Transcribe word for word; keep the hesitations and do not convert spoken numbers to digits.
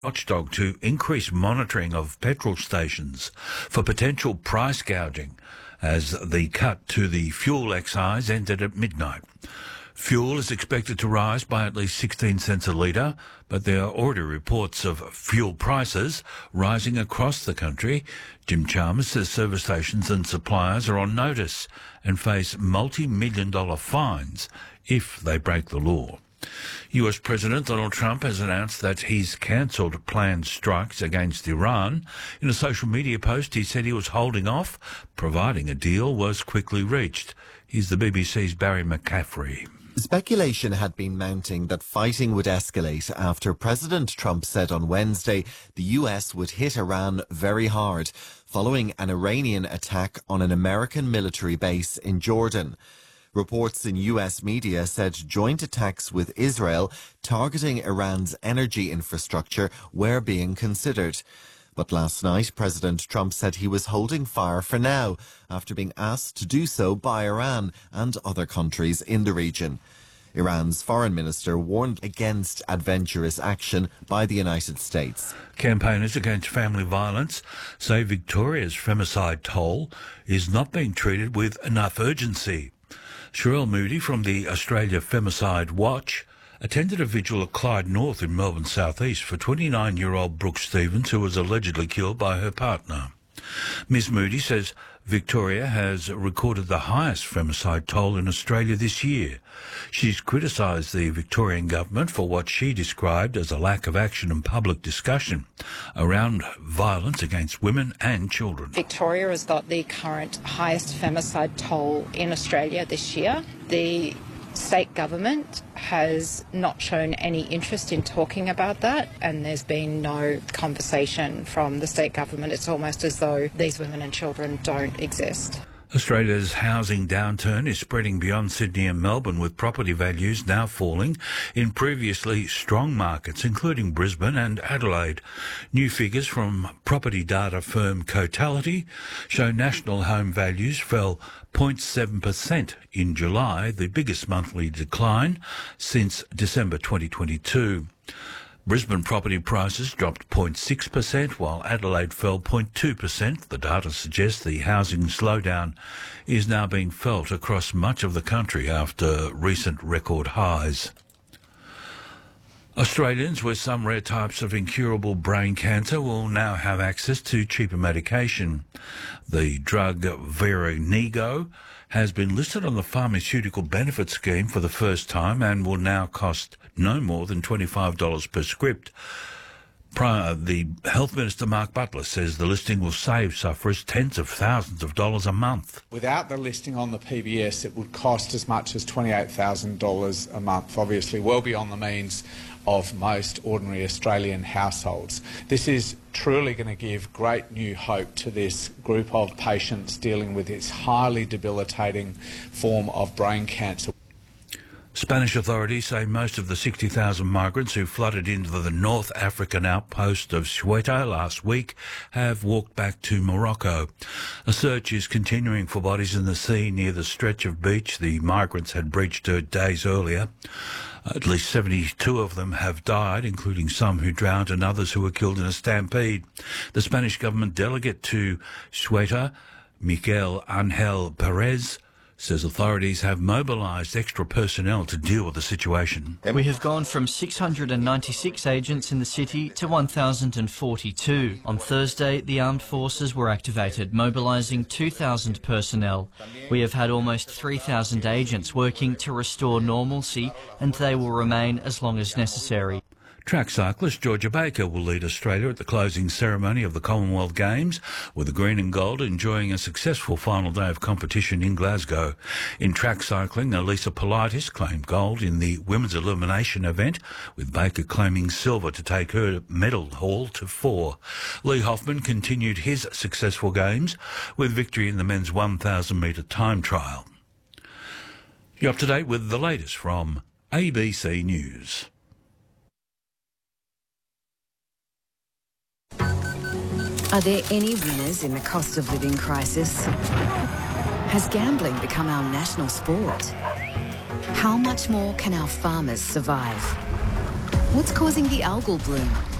Watchdog to increase monitoring of petrol stations for potential price gouging as the cut to the fuel excise ended at midnight. Fuel is expected to rise by at least sixteen cents a litre, but there are already reports of fuel prices rising across the country. Jim Chalmers says service stations and suppliers are on notice and face multi-million dollar fines if they break the law. U S President Donald Trump has announced that he's cancelled planned strikes against Iran. In a social media post, he said he was holding off, providing a deal was quickly reached. Here's the B B C's Barry McCaffrey. Speculation had been mounting that fighting would escalate after President Trump said on Wednesday the U S would hit Iran very hard following an Iranian attack on an American military base in Jordan. Reports in U S media said joint attacks with Israel targeting Iran's energy infrastructure were being considered. But last night, President Trump said he was holding fire for now after being asked to do so by Iran and other countries in the region. Iran's foreign minister warned against adventurous action by the United States. Campaigners against family violence say Victoria's femicide toll is not being treated with enough urgency. Sherelle Moody from the Australia Femicide Watch attended a vigil at Clyde North in Melbourne South East for twenty-nine-year-old Brooke Stevens, who was allegedly killed by her partner. Miz Moody says Victoria has recorded the highest femicide toll in Australia this year. She's criticised the Victorian government for what she described as a lack of action and public discussion around violence against women and children. Victoria has got the current highest femicide toll in Australia this year. The state government has not shown any interest in talking about that, and there's been no conversation from the state government. It's almost as though these women and children don't exist. Australia's housing downturn is spreading beyond Sydney and Melbourne, with property values now falling in previously strong markets, including Brisbane and Adelaide. New figures from property data firm Cotality show national home values fell zero point seven percent in July, the biggest monthly decline since December twenty twenty-two. Brisbane property prices dropped zero point six percent, while Adelaide fell zero point two percent. The data suggests the housing slowdown is now being felt across much of the country after recent record highs. Australians with some rare types of incurable brain cancer will now have access to cheaper medication. The drug Vironego has been listed on the Pharmaceutical Benefit Scheme for the first time and will now cost no more than twenty-five dollars per script. Prior, the Health Minister Mark Butler says the listing will save sufferers tens of thousands of dollars a month. Without the listing on the P B S, it would cost as much as twenty-eight thousand dollars a month, obviously well beyond the means of most ordinary Australian households. This is truly going to give great new hope to this group of patients dealing with this highly debilitating form of brain cancer. Spanish authorities say most of the sixty thousand migrants who flooded into the North African outpost of Ceuta last week have walked back to Morocco. A search is continuing for bodies in the sea near the stretch of beach the migrants had breached days earlier. At least seventy-two of them have died, including some who drowned and others who were killed in a stampede. The Spanish government delegate to Ceuta, Miguel Angel Perez, says authorities have mobilised extra personnel to deal with the situation. We have gone from six hundred ninety-six agents in the city to one thousand forty-two. On Thursday, the armed forces were activated, mobilising two thousand personnel. We have had almost three thousand agents working to restore normalcy, and they will remain as long as necessary. Track cyclist Georgia Baker will lead Australia at the closing ceremony of the Commonwealth Games, with the green and gold enjoying a successful final day of competition in Glasgow. In track cycling, Elisa Politis claimed gold in the women's elimination event, with Baker claiming silver to take her medal haul to four. Lee Hoffman continued his successful games with victory in the men's one thousand metre time trial. You're up to date with the latest from A B C News. Are there any winners in the cost of living crisis? Has gambling become our national sport? How much more can our farmers survive? What's causing the algal bloom?